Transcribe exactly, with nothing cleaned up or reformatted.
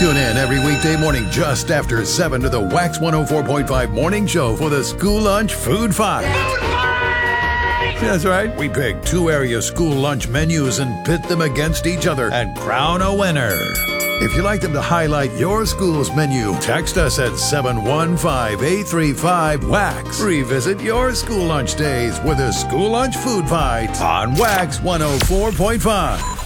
Tune in every weekday morning just after seven to the Wax one oh four point five Morning Show for the School Lunch Food Fight. That's right. We pick two area school lunch menus and pit them against each other and crown a winner. If you'd like them to highlight your school's menu, text us at seven one five, eight three five, WAX. Revisit your school lunch days with a School Lunch Food Fight on Wax one oh four point five.